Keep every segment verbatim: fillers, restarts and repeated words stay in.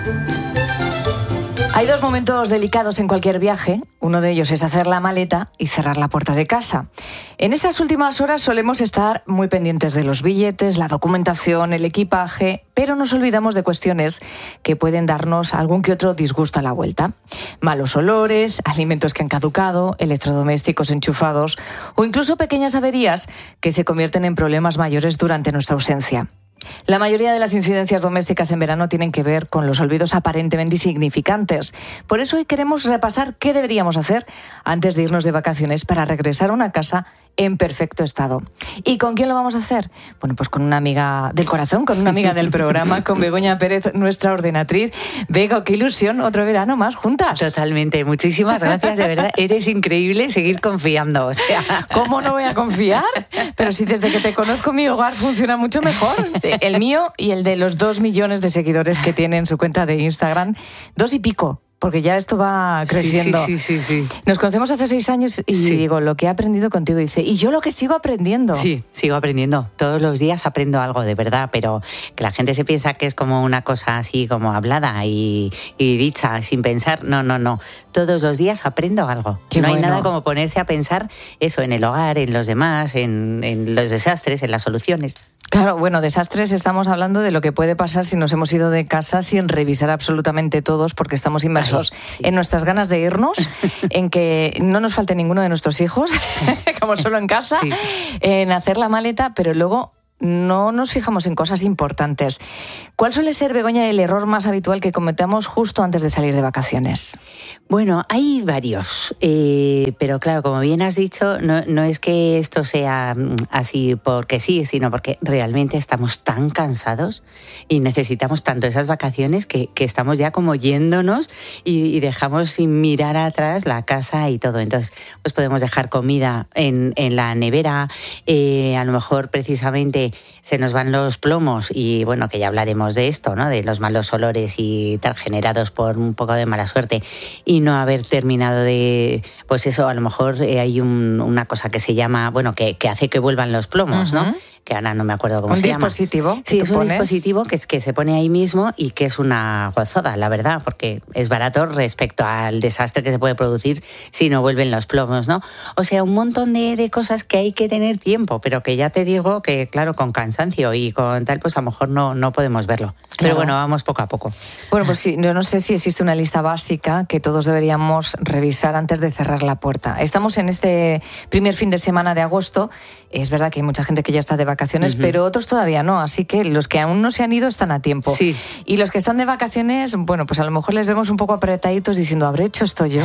Hay dos momentos delicados en cualquier viaje. Uno de ellos es hacer la maleta y cerrar la puerta de casa. En esas últimas horas solemos estar muy pendientes de los billetes, la documentación, el equipaje, pero nos olvidamos de cuestiones que pueden darnos algún que otro disgusto a la vuelta. Malos olores, alimentos que han caducado, electrodomésticos enchufados o incluso pequeñas averías que se convierten en problemas mayores durante nuestra ausencia. La mayoría de las incidencias domésticas en verano tienen que ver con los olvidos aparentemente insignificantes. Por eso hoy queremos repasar qué deberíamos hacer antes de irnos de vacaciones para regresar a una casa en perfecto estado. ¿Y con quién lo vamos a hacer? Bueno, pues con una amiga del corazón, con una amiga del programa, con Begoña Pérez, nuestra ordenatriz. Bego, qué ilusión, otro verano más juntas. Totalmente, muchísimas gracias, de verdad, eres increíble seguir confiando, o sea... ¿Cómo no voy a confiar? Pero si desde que te conozco mi hogar funciona mucho mejor. El mío y el de los dos millones de seguidores que tiene en su cuenta de Instagram, dos y pico. Porque ya esto va creciendo. Sí, sí, sí, sí, sí. Nos conocemos hace seis años y sí. digo, lo que he aprendido contigo, dice, y yo lo que sigo aprendiendo. Sí, sigo aprendiendo. Todos los días aprendo algo, de verdad, pero que la gente se piensa que es como una cosa así como hablada y, y dicha sin pensar. No, no, no. Todos los días aprendo algo. Qué no bueno. hay nada como ponerse a pensar eso en el hogar, en los demás, en, en los desastres, en las soluciones. Claro, bueno, desastres estamos hablando de lo que puede pasar si nos hemos ido de casa sin revisar absolutamente todos porque estamos inmersos Ay, sí. en nuestras ganas de irnos, en que no nos falte ninguno de nuestros hijos, como solo en casa, sí. en hacer la maleta, pero luego no nos fijamos en cosas importantes. ¿Cuál suele ser, Begoña, el error más habitual que cometemos justo antes de salir de vacaciones? Bueno, hay varios, eh, pero claro, como bien has dicho, no, no es que esto sea así porque sí, sino porque realmente estamos tan cansados y necesitamos tanto esas vacaciones que, que estamos ya como yéndonos y, y dejamos sin mirar atrás la casa y todo. Entonces, pues podemos dejar comida en, en la nevera, eh, a lo mejor precisamente se nos van los plomos y bueno, que ya hablaremos de esto, ¿no? De los malos olores y tal generados por un poco de mala suerte y no haber terminado de, pues eso, a lo mejor eh, hay un, una cosa que se llama, bueno, que, que hace que vuelvan los plomos, ¿no? Uh-huh. Que ahora no me acuerdo cómo ¿Un se llama. ¿Un dispositivo? Sí, es un pones? dispositivo que, es, que se pone ahí mismo y que es una gozada, la verdad, porque es barato respecto al desastre que se puede producir si no vuelven los plomos, ¿no? O sea, un montón de, de cosas que hay que tener tiempo, pero que ya te digo que, claro, con cansancio y con tal, pues a lo mejor no, no podemos verlo. Claro. Pero bueno, vamos poco a poco. Bueno, pues sí, yo no sé si existe una lista básica que todos deberíamos revisar antes de cerrar la puerta. Estamos en este primer fin de semana de agosto. Es verdad que hay mucha gente que ya está de vacaciones, uh-huh. pero otros todavía no, así que los que aún no se han ido están a tiempo. Sí. Y los que están de vacaciones, bueno, pues a lo mejor les vemos un poco apretaditos diciendo, ¿habré hecho esto yo?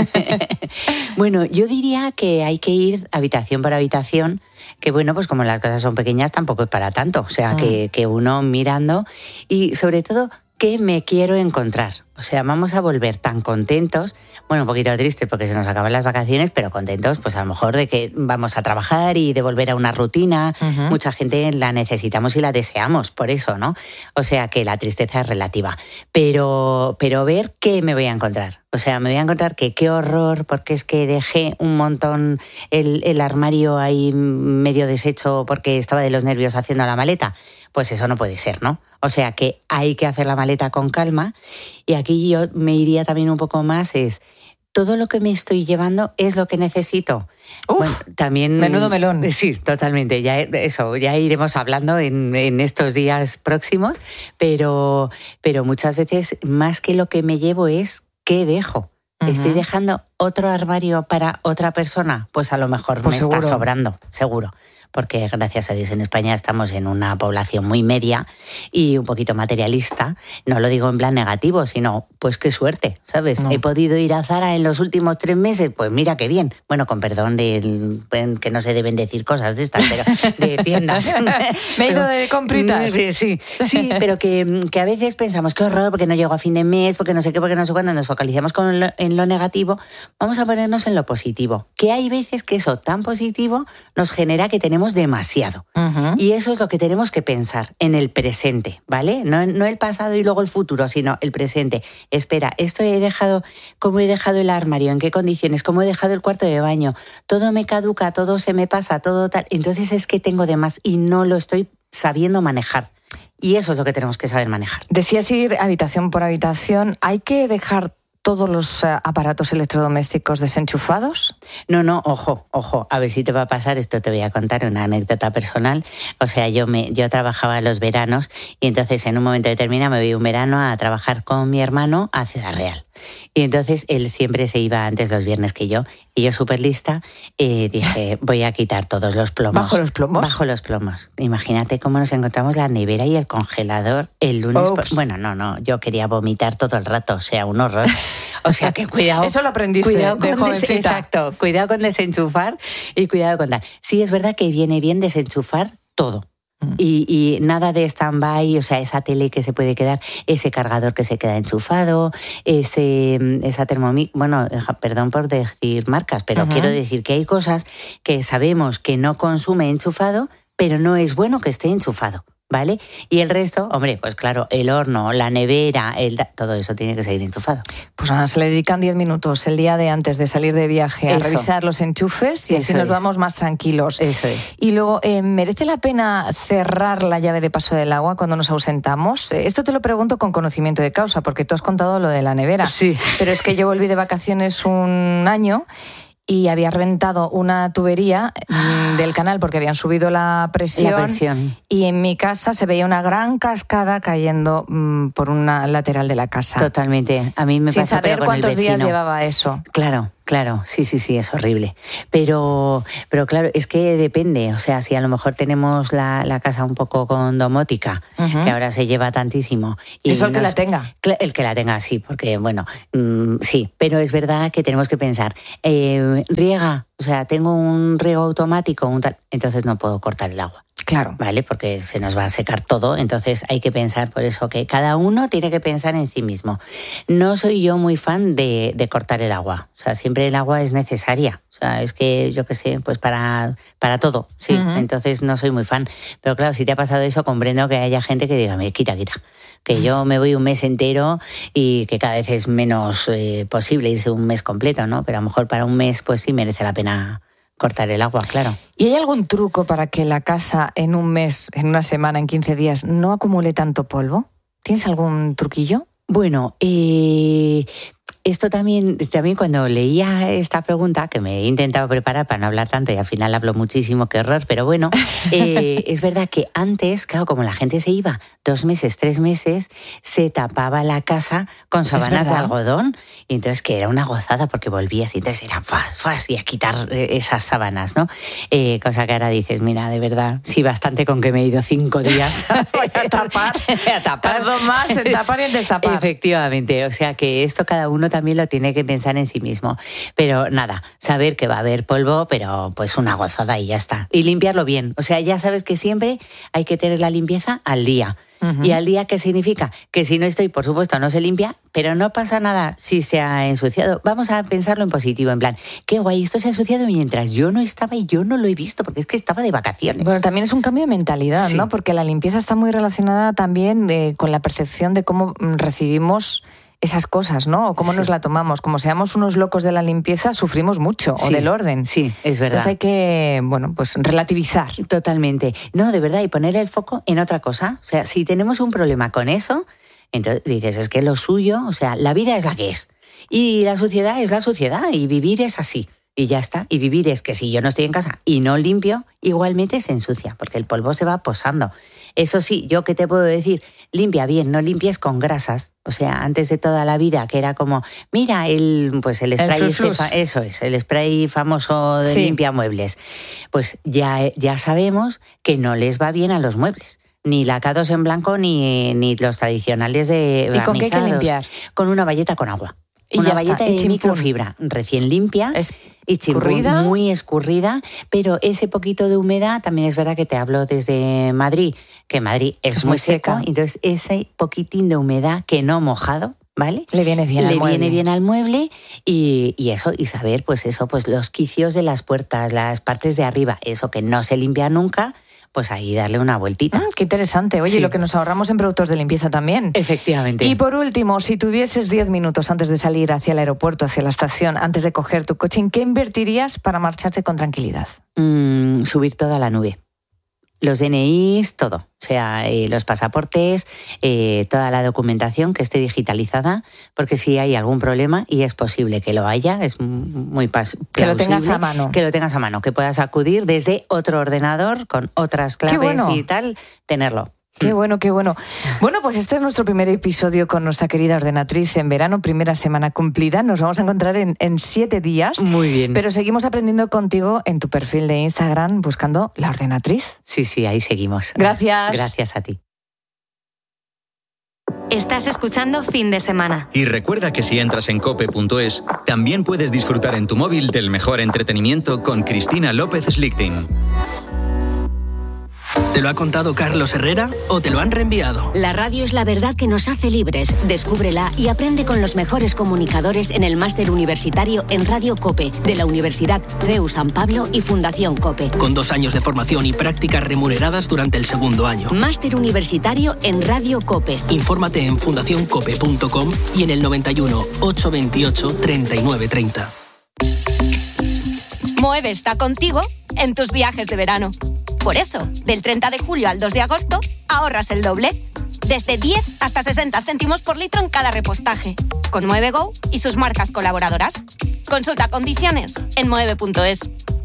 Bueno, yo diría que hay que ir habitación por habitación, que bueno, pues como las casas son pequeñas tampoco es para tanto, o sea, mm. que, que uno mirando y sobre todo, ¿qué me quiero encontrar? O sea, vamos a volver tan contentos, bueno, un poquito tristes porque se nos acaban las vacaciones, pero contentos, pues a lo mejor de que vamos a trabajar y de volver a una rutina. Uh-huh. Mucha gente la necesitamos y la deseamos, por eso, ¿no? O sea, que la tristeza es relativa. Pero, pero ver qué me voy a encontrar. O sea, me voy a encontrar que qué horror, porque es que dejé un montón el, el armario ahí medio deshecho porque estaba de los nervios haciendo la maleta. Pues eso no puede ser, ¿no? O sea que hay que hacer la maleta con calma y aquí yo me iría también un poco más es todo lo que me estoy llevando es lo que necesito. Uf, bueno, también menudo melón. Sí, totalmente. Ya eso, ya iremos hablando en, en estos días próximos, pero, pero muchas veces más que lo que me llevo es qué dejo. Uh-huh. ¿Estoy dejando otro armario para otra persona? Pues a lo mejor pues me seguro. Está sobrando, seguro. Porque gracias a Dios en España estamos en una población muy media y un poquito materialista. No lo digo en plan negativo, sino pues qué suerte, ¿sabes? No. He podido ir a Zara en los últimos tres meses, pues mira qué bien. Bueno, con perdón de que no se deben decir cosas de estas, pero de tiendas. Me he ido de compritas. Sí, sí, sí, pero que, que a veces pensamos qué horror porque no llego a fin de mes, porque no sé qué, porque no sé cuándo, nos focalizamos con lo, en lo negativo. Vamos a ponernos en lo positivo. Que hay veces que eso tan positivo nos genera que tenemos demasiado. Uh-huh. Y eso es lo que tenemos que pensar en el presente, ¿vale? No, no el pasado y luego el futuro, sino el presente. Espera, esto he dejado, ¿cómo he dejado el armario? ¿En qué condiciones? ¿Cómo he dejado el cuarto de baño? Todo me caduca, todo se me pasa, todo tal. Entonces es que tengo de más y no lo estoy sabiendo manejar. Y eso es lo que tenemos que saber manejar. Decías ir habitación por habitación. ¿Hay que dejar todos los uh, aparatos electrodomésticos desenchufados? No, no, ojo, ojo, a ver si te va a pasar, esto te voy a contar una anécdota personal. O sea, yo me yo trabajaba los veranos y entonces en un momento determinado me voy un verano a trabajar con mi hermano a Ciudad Real. Y entonces él siempre se iba antes los viernes que yo. Y yo súper lista eh, dije, voy a quitar todos los plomos. ¿Bajo los plomos? Bajo los plomos. Imagínate cómo nos encontramos la nevera y el congelador el lunes. Ups. Bueno, no, no, yo quería vomitar todo el rato, o sea, un horror. O sea, que cuidado. Eso lo aprendiste cuidado de con jovencita. des- Exacto, cuidado con desenchufar y cuidado con tal. Sí, es verdad que viene bien desenchufar todo. Y, y nada de stand-by, o sea, esa tele que se puede quedar, ese cargador que se queda enchufado, ese esa Thermomix, bueno, perdón por decir marcas, pero uh-huh. quiero decir que hay cosas que sabemos que no consume enchufado, pero no es bueno que esté enchufado, ¿vale? Y el resto, hombre, pues claro, el horno, la nevera, el todo eso tiene que seguir enchufado. Pues nada, se le dedican diez minutos el día de antes de salir de viaje a eso. revisar los enchufes y eso así nos es. vamos más tranquilos. Eso es. Y luego, eh, ¿merece la pena cerrar la llave de paso del agua cuando nos ausentamos? Eh, esto te lo pregunto con conocimiento de causa, porque tú has contado lo de la nevera. Sí. Pero es que yo volví de vacaciones un año y había reventado una tubería mmm, del canal porque habían subido la presión, la presión y en mi casa se veía una gran cascada cayendo mmm, por una lateral de la casa. Totalmente. A mí me Sin pasó, saber pero con cuántos el vecino. días llevaba eso. Claro. Claro, sí, sí, sí, es horrible. Pero, pero claro, es que depende. O sea, si a lo mejor tenemos la, la casa un poco con domótica, uh-huh. que ahora se lleva tantísimo. Y Eso el nos, que la tenga. El que la tenga, sí, porque bueno, mmm, sí. Pero es verdad que tenemos que pensar, eh, riega, o sea, tengo un riego automático, un tal, entonces no puedo cortar el agua. Claro. ¿Vale? Porque se nos va a secar todo, entonces hay que pensar por eso que cada uno tiene que pensar en sí mismo. No soy yo muy fan de, de cortar el agua, o sea, siempre el agua es necesaria, o sea, es que yo qué sé, pues para, para todo, sí, uh-huh. entonces no soy muy fan, pero claro, si te ha pasado eso, comprendo que haya gente que diga, quita, quita, que yo me voy un mes entero y que cada vez es menos eh, posible irse un mes completo, ¿no? Pero a lo mejor para un mes, pues sí merece la pena cortar el agua, claro. ¿Y hay algún truco para que la casa en un mes, en una semana, en quince días, no acumule tanto polvo? ¿Tienes algún truquillo? Bueno, eh, esto también, también cuando leía esta pregunta, que me he intentado preparar para no hablar tanto y al final hablo muchísimo, qué horror, pero bueno, eh, es verdad que antes, claro, como la gente se iba dos meses, tres meses, se tapaba la casa con sábanas de algodón y entonces que era una gozada porque volvías y entonces era fas, fas y a quitar esas sábanas, ¿no? Eh, cosa que ahora dices, mira, de verdad, sí, bastante con que me he ido cinco días voy a tapar, a tapar. Tardo más en tapar y en destapar. Efectivamente, o sea que esto cada uno también lo tiene que pensar en sí mismo. Pero nada, saber que va a haber polvo, pero pues una gozada y ya está. Y limpiarlo bien. O sea, ya sabes que siempre hay que tener la limpieza al día. Uh-huh. ¿Y al día qué significa? Que si no estoy, por supuesto, no se limpia, pero no pasa nada si se ha ensuciado. Vamos a pensarlo en positivo, en plan, qué guay, esto se ha ensuciado mientras yo no estaba y yo no lo he visto, porque es que estaba de vacaciones. Bueno, también es un cambio de mentalidad, sí. ¿no? Porque la limpieza está muy relacionada también eh, con la percepción de cómo recibimos esas cosas, ¿no? O cómo sí. nos la tomamos. Como seamos unos locos de la limpieza, sufrimos mucho, sí. o del orden. Sí, es verdad. Entonces hay que, bueno, pues relativizar. Totalmente. No, de verdad, y poner el foco en otra cosa. O sea, si tenemos un problema con eso, entonces dices, es que lo suyo, o sea, la vida es la que es. Y la suciedad es la suciedad, y vivir es así. Y ya está. Y vivir es que si yo no estoy en casa y no limpio, igualmente se ensucia, porque el polvo se va posando. Eso sí, ¿yo qué te puedo decir? Limpia bien, no limpies con grasas. O sea, antes de toda la vida, que era como, mira, el pues el spray, el este fa- eso es, el spray famoso de sí. limpiamuebles. Pues ya, ya sabemos que no les va bien a los muebles. Ni lacados en blanco, ni, ni los tradicionales de barnizados. ¿Y con qué hay que limpiar? Con una bayeta con agua. Y una ya bayeta está. de microfibra, recién limpia. Es y chimpún, muy escurrida, pero ese poquito de humedad, también es verdad que te hablo desde Madrid, que Madrid es, es muy, muy seco, seca. Entonces ese poquitín de humedad que no mojado, ¿vale? Le viene bien Le al mueble. viene bien al mueble y, y eso, y saber, pues eso, pues los quicios de las puertas, las partes de arriba, eso que no se limpia nunca, pues ahí darle una vueltita. Mm, qué interesante. Oye, sí. Lo que nos ahorramos en productos de limpieza también. Efectivamente. Y por último, si tuvieses diez minutos antes de salir hacia el aeropuerto, hacia la estación, antes de coger tu coche, ¿en qué invertirías para marcharte con tranquilidad? Mm, subir toda la nube. los D N Is, todo. O sea, eh, los pasaportes, eh, toda la documentación que esté digitalizada, porque si hay algún problema, y es posible que lo haya, es muy pas- que lo tengas a mano. Que lo tengas a mano, que puedas acudir desde otro ordenador con otras claves bueno. y tal, tenerlo. Qué bueno, qué bueno. Bueno, pues este es nuestro primer episodio con nuestra querida ordenatriz en verano, primera semana cumplida. Nos vamos a encontrar en, en siete días. Muy bien. Pero seguimos aprendiendo contigo en tu perfil de Instagram buscando la ordenatriz. Sí, sí, ahí seguimos. Gracias. Gracias a ti. Estás escuchando Fin de Semana. Y recuerda que si entras en cope punto es, también puedes disfrutar en tu móvil del mejor entretenimiento con Cristina López Slichting. ¿Te lo ha contado Carlos Herrera o te lo han reenviado? La radio es la verdad que nos hace libres. Descúbrela y aprende con los mejores comunicadores en el máster universitario en Radio COPE de la Universidad C E U San Pablo y Fundación COPE. Con dos años de formación y prácticas remuneradas durante el segundo año. Máster universitario en Radio COPE. Infórmate en fundación cope punto com y en el noventa y uno, ochocientos veintiocho, treinta y nueve treinta. Moeve está contigo en tus viajes de verano. Por eso, del treinta de julio al dos de agosto, ahorras el doble. Desde diez hasta sesenta céntimos por litro en cada repostaje. Con Moeve Go y sus marcas colaboradoras. Consulta condiciones en moeve punto es.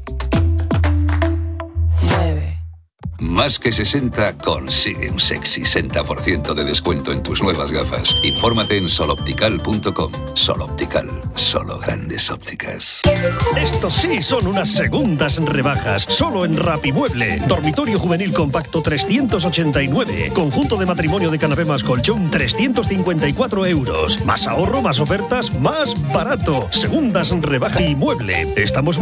Más que sesenta consigue un sexy sesenta por ciento de descuento en tus nuevas gafas. Infórmate en sol optical punto com. Sol Optical, solo grandes ópticas. Estos sí son unas segundas rebajas, solo en Rapimueble. Dormitorio juvenil compacto trescientos ochenta y nueve. Conjunto de matrimonio de canapé más colchón trescientos cincuenta y cuatro euros. Más ahorro, más ofertas, más barato. Segundas rebajas y mueble. Estamos